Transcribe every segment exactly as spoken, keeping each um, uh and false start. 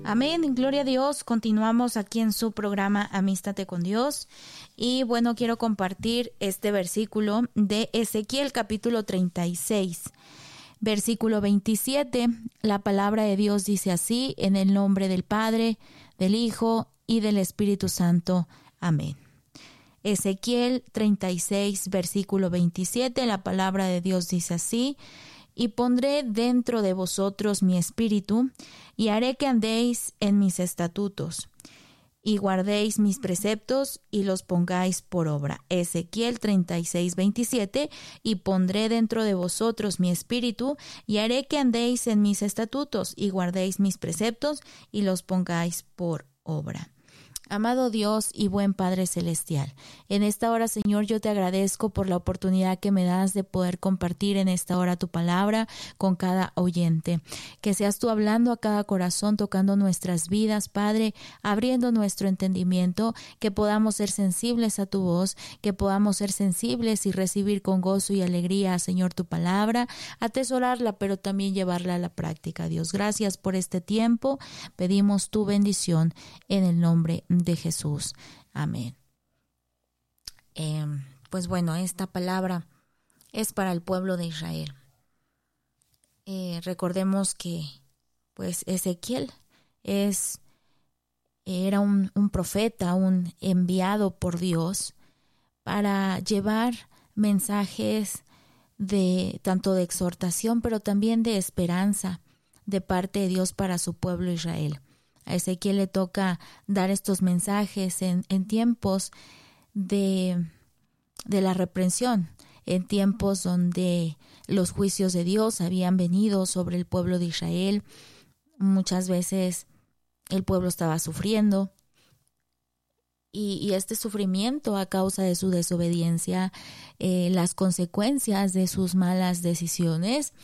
Amén, gloria a Dios. Continuamos aquí en su programa Amístate con Dios. Y bueno, quiero compartir este versículo de Ezequiel capítulo treinta y seis, versículo veintisiete. La palabra de Dios dice así: en el nombre del Padre, del Hijo y del Espíritu Santo. Amén. Ezequiel treinta y seis, versículo veintisiete. La palabra de Dios dice así: y pondré dentro de vosotros mi espíritu, y haré que andéis en mis estatutos, y guardéis mis preceptos, y los pongáis por obra. Ezequiel treinta y seis, veintisiete, y pondré dentro de vosotros mi espíritu, y haré que andéis en mis estatutos, y guardéis mis preceptos, y los pongáis por obra. Amado Dios y buen Padre Celestial, en esta hora, Señor, yo te agradezco por la oportunidad que me das de poder compartir en esta hora tu palabra con cada oyente. Que seas tú hablando a cada corazón, tocando nuestras vidas, Padre, abriendo nuestro entendimiento, que podamos ser sensibles a tu voz, que podamos ser sensibles y recibir con gozo y alegría, Señor, tu palabra, atesorarla, pero también llevarla a la práctica. Dios, gracias por este tiempo. Pedimos tu bendición en el nombre de Jesús. Amén. Eh, pues bueno, esta palabra es para el pueblo de Israel. Eh, recordemos que pues Ezequiel es, era un, un profeta, un enviado por Dios para llevar mensajes de tanto de exhortación, pero también de esperanza de parte de Dios para su pueblo Israel. A Ezequiel le toca dar estos mensajes en, en tiempos de, de la reprensión, en tiempos donde los juicios de Dios habían venido sobre el pueblo de Israel. Muchas veces el pueblo estaba sufriendo y, y este sufrimiento a causa de su desobediencia, eh, las consecuencias de sus malas decisiones,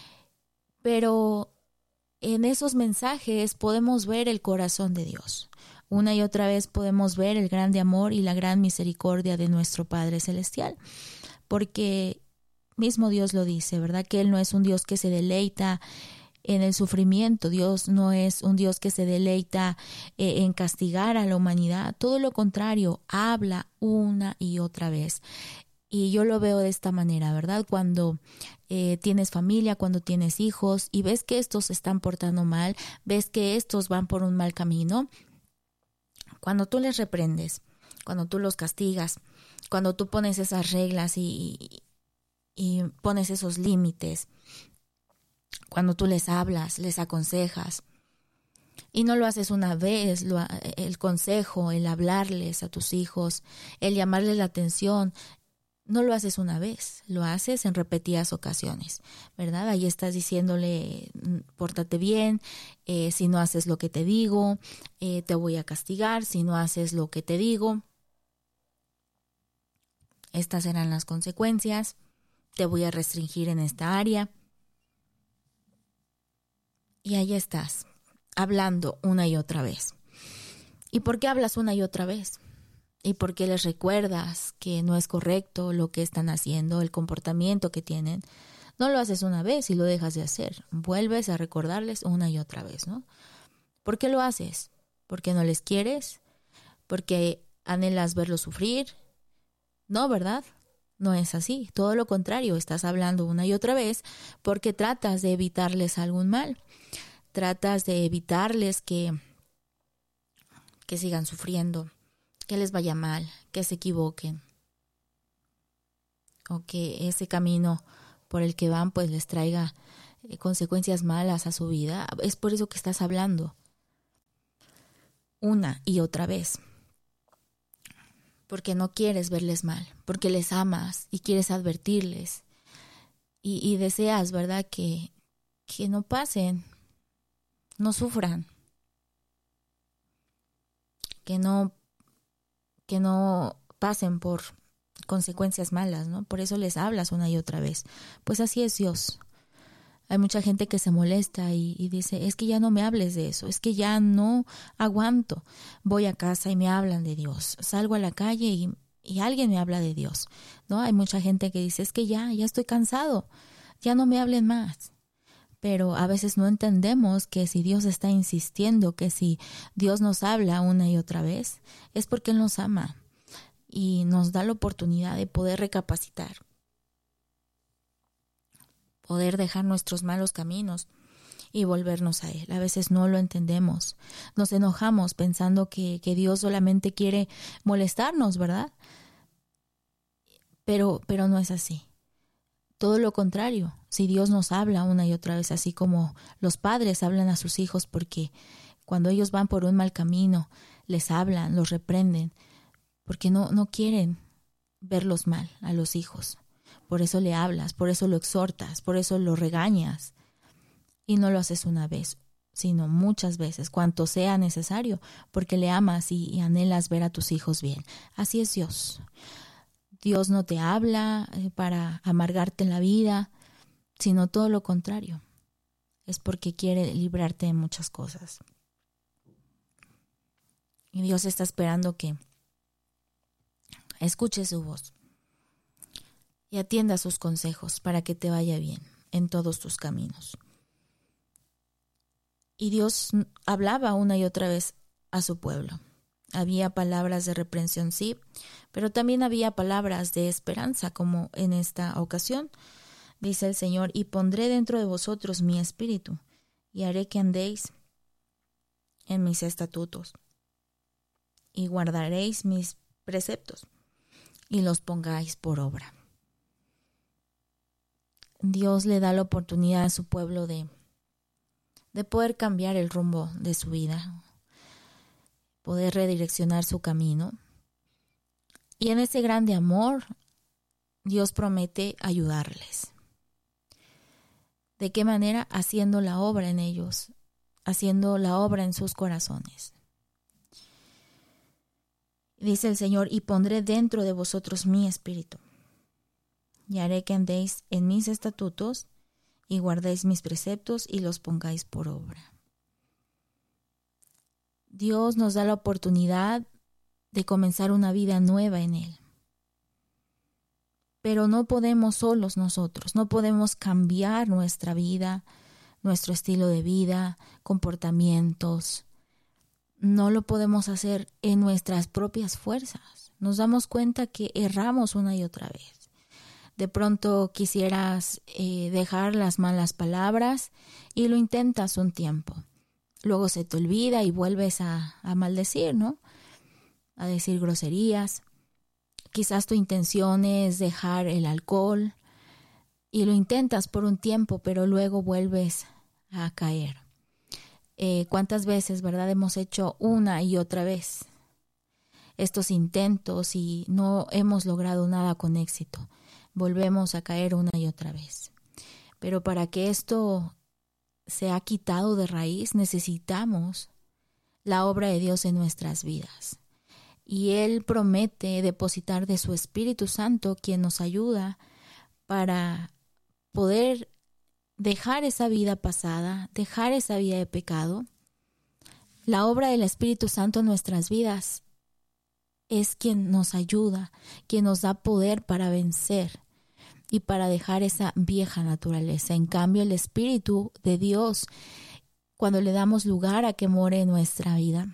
pero en esos mensajes podemos ver el corazón de Dios. Una y otra vez podemos ver el grande amor y la gran misericordia de nuestro Padre Celestial, porque mismo Dios lo dice, ¿verdad? Que Él no es un Dios que se deleita en el sufrimiento. Dios no es un Dios que se deleita eh, en castigar a la humanidad. Todo lo contrario, habla una y otra vez. Y yo lo veo de esta manera, ¿verdad? Cuando eh, tienes familia, cuando tienes hijos y ves que estos se están portando mal, ves que estos van por un mal camino, cuando tú les reprendes, cuando tú los castigas, cuando tú pones esas reglas y, y, y pones esos límites, cuando tú les hablas, les aconsejas, y no lo haces una vez, lo, el consejo, el hablarles a tus hijos, el llamarles la atención, no lo haces una vez, lo haces en repetidas ocasiones, ¿verdad? Ahí estás diciéndole, pórtate bien, eh, si no haces lo que te digo, eh, te voy a castigar, si no haces lo que te digo, estas serán las consecuencias, te voy a restringir en esta área. Y ahí estás, hablando una y otra vez. ¿Y por qué hablas una y otra vez? ¿Y por qué les recuerdas que no es correcto lo que están haciendo, el comportamiento que tienen? No lo haces una vez y lo dejas de hacer. Vuelves a recordarles una y otra vez, ¿no? ¿Por qué lo haces? ¿Porque no les quieres? ¿Porque anhelas verlos sufrir? No, ¿verdad? No es así. Todo lo contrario, estás hablando una y otra vez porque tratas de evitarles algún mal. Tratas de evitarles que, que sigan sufriendo, que les vaya mal, que se equivoquen, o que ese camino por el que van pues les traiga eh, consecuencias malas a su vida. Es por eso que estás hablando una y otra vez, porque no quieres verles mal, porque les amas y quieres advertirles y, y deseas, ¿verdad?, que, que no pasen, no sufran, que no que no pasen por consecuencias malas, ¿no? Por eso les hablas una y otra vez. Pues así es Dios. Hay mucha gente que se molesta y, y dice, es que ya no me hables de eso, es que ya no aguanto. Voy a casa y me hablan de Dios. Salgo a la calle y, y alguien me habla de Dios, ¿no? Hay mucha gente que dice, es que ya, ya estoy cansado, ya no me hablen más. Pero a veces no entendemos que si Dios está insistiendo, que si Dios nos habla una y otra vez, es porque Él nos ama y nos da la oportunidad de poder recapacitar, poder dejar nuestros malos caminos y volvernos a Él. A veces no lo entendemos, nos enojamos pensando que, que Dios solamente quiere molestarnos, ¿verdad? Pero, pero no es así. Todo lo contrario, si Dios nos habla una y otra vez, así como los padres hablan a sus hijos, porque cuando ellos van por un mal camino, les hablan, los reprenden, porque no, no quieren verlos mal a los hijos. Por eso le hablas, por eso lo exhortas, por eso lo regañas. Y no lo haces una vez, sino muchas veces, cuanto sea necesario, porque le amas y, y anhelas ver a tus hijos bien. Así es Dios. Dios no te habla para amargarte en la vida, sino todo lo contrario. Es porque quiere librarte de muchas cosas. Y Dios está esperando que escuches su voz y atienda sus consejos para que te vaya bien en todos tus caminos. Y Dios hablaba una y otra vez a su pueblo. Había palabras de reprensión, sí, pero también había palabras de esperanza, como en esta ocasión. Dice el Señor, y pondré dentro de vosotros mi espíritu, y haré que andéis en mis estatutos, y guardaréis mis preceptos, y los pongáis por obra. Dios le da la oportunidad a su pueblo de, de poder cambiar el rumbo de su vida, poder redireccionar su camino. Y en ese grande amor, Dios promete ayudarles. ¿De qué manera? Haciendo la obra en ellos, haciendo la obra en sus corazones. Dice el Señor, y pondré dentro de vosotros mi espíritu, y haré que andéis en mis estatutos, y guardéis mis preceptos, y los pongáis por obra. Dios nos da la oportunidad de comenzar una vida nueva en Él. Pero no podemos solos nosotros, no podemos cambiar nuestra vida, nuestro estilo de vida, comportamientos. No lo podemos hacer en nuestras propias fuerzas. Nos damos cuenta que erramos una y otra vez. De pronto quisieras eh, dejar las malas palabras y lo intentas un tiempo. Luego se te olvida y vuelves a, a maldecir, ¿no? A decir groserías. Quizás tu intención es dejar el alcohol y lo intentas por un tiempo, pero luego vuelves a caer. Eh, ¿Cuántas veces, verdad, hemos hecho una y otra vez estos intentos y no hemos logrado nada con éxito? Volvemos a caer una y otra vez. Pero para que esto se ha quitado de raíz, necesitamos la obra de Dios en nuestras vidas. Y Él promete depositar de su Espíritu Santo, quien nos ayuda para poder dejar esa vida pasada, dejar esa vida de pecado. La obra del Espíritu Santo en nuestras vidas es quien nos ayuda, quien nos da poder para vencer y para dejar esa vieja naturaleza. En cambio, el Espíritu de Dios, cuando le damos lugar a que more en nuestra vida,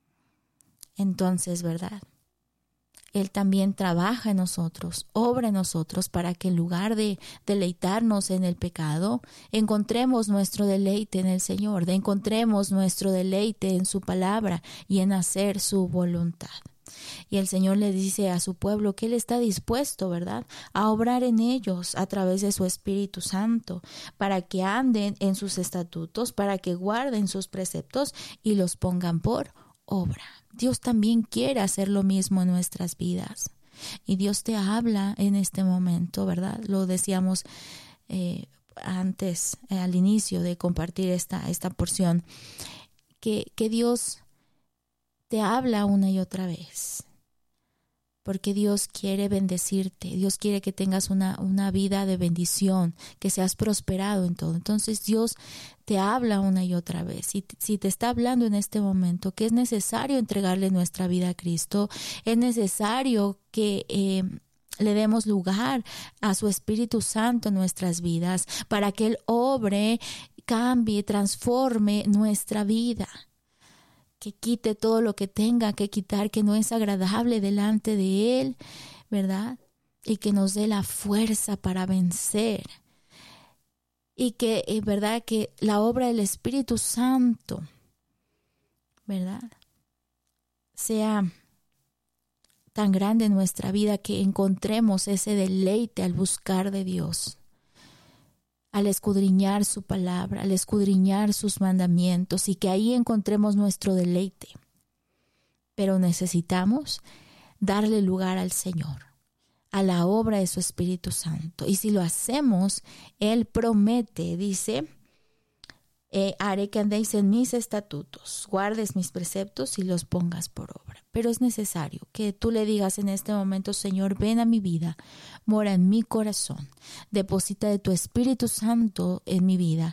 entonces, ¿verdad? Él también trabaja en nosotros, obra en nosotros para que en lugar de deleitarnos en el pecado, encontremos nuestro deleite en el Señor, de encontremos nuestro deleite en su palabra y en hacer su voluntad. Y el Señor le dice a su pueblo que Él está dispuesto, ¿verdad?, a obrar en ellos a través de su Espíritu Santo, para que anden en sus estatutos, para que guarden sus preceptos y los pongan por obra. Dios también quiere hacer lo mismo en nuestras vidas. Y Dios te habla en este momento, ¿verdad? Lo decíamos eh, antes, eh, al inicio de compartir esta, esta porción, que, que Dios te habla una y otra vez. Porque Dios quiere bendecirte, Dios quiere que tengas una, una vida de bendición, que seas prosperado en todo. Entonces Dios te habla una y otra vez. Si, si te está hablando en este momento que es necesario entregarle nuestra vida a Cristo, es necesario que eh, le demos lugar a su Espíritu Santo en nuestras vidas para que Él obre cambie, transforme nuestra vida, que quite todo lo que tenga que quitar, que no es agradable delante de Él, ¿verdad? Y que nos dé la fuerza para vencer. Y que, es verdad, que la obra del Espíritu Santo, ¿verdad?, sea tan grande en nuestra vida que encontremos ese deleite al buscar de Dios, al escudriñar su palabra, al escudriñar sus mandamientos, y que ahí encontremos nuestro deleite. Pero necesitamos darle lugar al Señor, a la obra de su Espíritu Santo. Y si lo hacemos, Él promete, dice, eh, haré que andéis en mis estatutos, guardes mis preceptos y los pongas por obra. Pero es necesario que tú le digas en este momento: Señor, ven a mi vida, mora en mi corazón, deposita de tu Espíritu Santo en mi vida,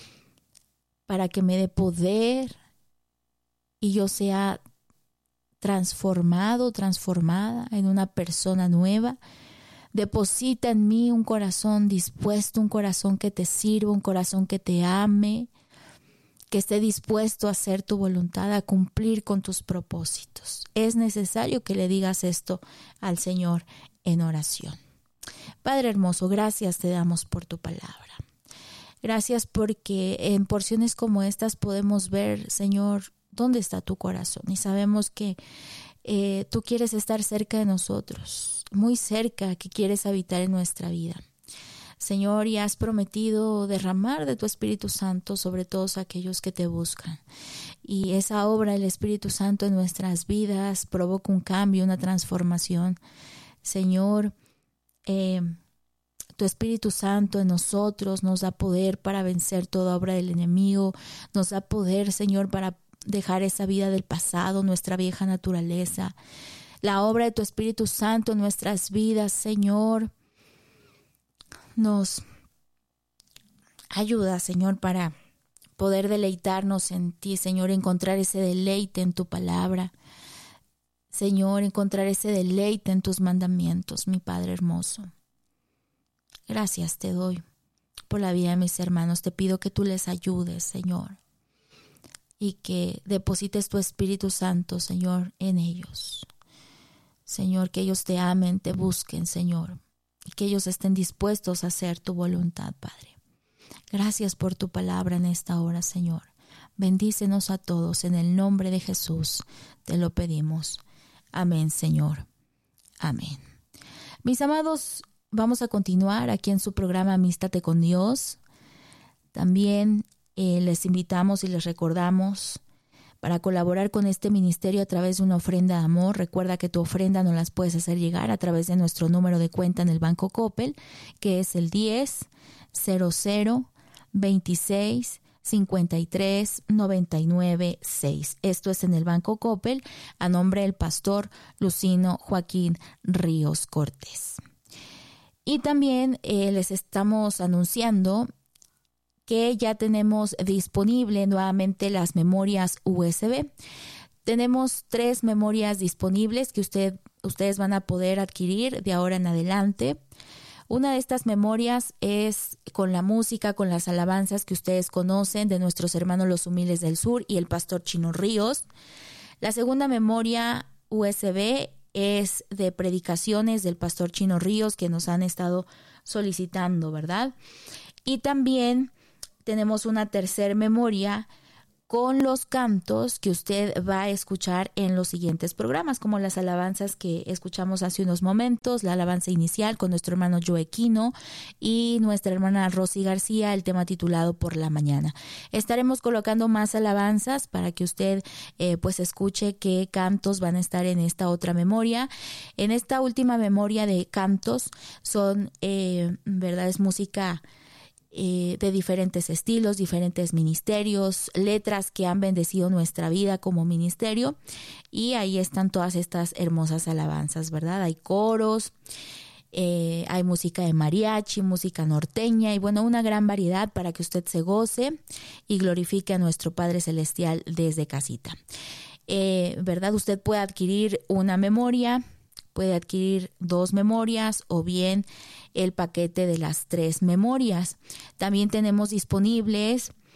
para que me dé poder y yo sea transformado, transformada en una persona nueva. Deposita en mí un corazón dispuesto, un corazón que te sirva, un corazón que te ame, que esté dispuesto a hacer tu voluntad, a cumplir con tus propósitos. Es necesario que le digas esto al Señor en oración. Padre hermoso, gracias te damos por tu palabra. Gracias porque en porciones como estas podemos ver, Señor, dónde está tu corazón. Y sabemos que eh, tú quieres estar cerca de nosotros, muy cerca, que quieres habitar en nuestra vida. Señor, y has prometido derramar de tu Espíritu Santo sobre todos aquellos que te buscan. Y esa obra del Espíritu Santo en nuestras vidas provoca un cambio, una transformación. Señor, eh, tu Espíritu Santo en nosotros nos da poder para vencer toda obra del enemigo. Nos da poder, Señor, para dejar esa vida del pasado, nuestra vieja naturaleza. La obra de tu Espíritu Santo en nuestras vidas, Señor, nos ayuda, Señor, para poder deleitarnos en ti, Señor, encontrar ese deleite en tu palabra. Señor, encontrar ese deleite en tus mandamientos, mi Padre hermoso. Gracias te doy por la vida de mis hermanos. Te pido que tú les ayudes, Señor, y que deposites tu Espíritu Santo, Señor, en ellos. Señor, que ellos te amen, te busquen, Señor, y que ellos estén dispuestos a hacer tu voluntad, Padre. Gracias por tu palabra en esta hora, Señor. Bendícenos a todos, en el nombre de Jesús te lo pedimos. Amén, Señor. Amén. Mis amados, vamos a continuar aquí en su programa Amístate con Dios. También eh, les invitamos y les recordamos para colaborar con este ministerio a través de una ofrenda de amor. Recuerda que tu ofrenda nos las puedes hacer llegar a través de nuestro número de cuenta en el Banco Coppel, que es el diez, cero cero, veintiséis, cincuenta y tres, noventa y nueve, seis. Esto es en el Banco Coppel, a nombre del pastor Lucino Joaquín Ríos Cortés. Y también eh, les estamos anunciando que ya tenemos disponible nuevamente las memorias U S B. Tenemos tres memorias disponibles que usted, ustedes van a poder adquirir de ahora en adelante. Una de estas memorias es con la música, con las alabanzas que ustedes conocen de nuestros hermanos los humildes del sur y el pastor Chino Ríos. La segunda memoria U S B es de predicaciones del pastor Chino Ríos que nos han estado solicitando, ¿verdad? Y también tenemos una tercera memoria con los cantos que usted va a escuchar en los siguientes programas, como las alabanzas que escuchamos hace unos momentos, la alabanza inicial con nuestro hermano Joe Quino y nuestra hermana Rosy García, el tema titulado Por la Mañana. Estaremos colocando más alabanzas para que usted eh, pues escuche qué cantos van a estar en esta otra memoria. En esta última memoria de cantos son, eh, verdad, es música Eh, de diferentes estilos, diferentes ministerios, letras que han bendecido nuestra vida como ministerio, y ahí están todas estas hermosas alabanzas, ¿verdad? Hay coros, eh, hay música de mariachi, música norteña y bueno, una gran variedad para que usted se goce y glorifique a nuestro Padre Celestial desde casita. Eh, ¿verdad? Usted puede adquirir una memoria, puede adquirir dos memorias o bien el paquete de las tres memorias. También tenemos disponibles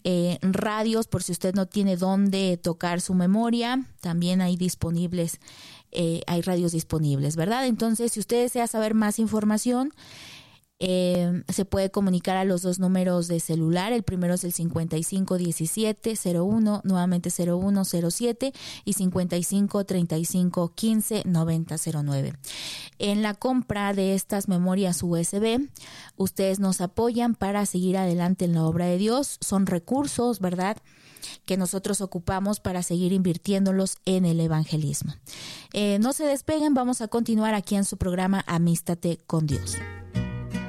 Eh, radios, por si usted no tiene dónde tocar su memoria, también hay disponibles, eh, hay radios disponibles, ¿verdad? Entonces, si usted desea saber más información, Eh, se puede comunicar a los dos números de celular. El primero es el cincuenta y cinco diecisiete cero uno, nuevamente cero uno cero siete, y cincuenta y cinco treinta y cinco quince noventa cero nueve. En la compra de estas memorias U S B, ustedes nos apoyan para seguir adelante en la obra de Dios. Son recursos, ¿verdad?, que nosotros ocupamos para seguir invirtiéndolos en el evangelismo. Eh, no se despeguen, vamos a continuar aquí en su programa Amístate con Dios.